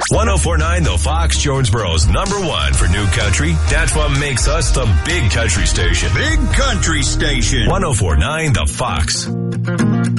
104.9 The Fox, Jonesboro's #1 for new country. That's what makes us the big country station. Big country station. 104.9 The Fox.